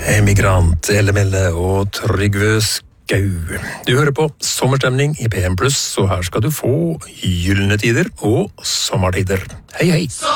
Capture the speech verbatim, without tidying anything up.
Emigrant, Elle Melle og Trygve Skau. Du hører på Sommerstemning i P M Pluss, så her skal du få gyllene tider og sommertider. Hei, hei!